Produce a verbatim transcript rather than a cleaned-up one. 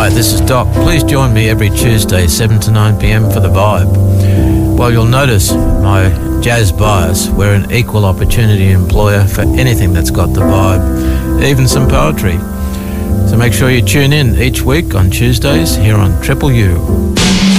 Hi, this is Doc. Please join me every Tuesday, seven to nine p.m. for The Vibe. Well, you'll notice my jazz bias. We're an equal opportunity employer for anything that's got the vibe, even some poetry. So make sure you tune in each week on Tuesdays here on Triple U.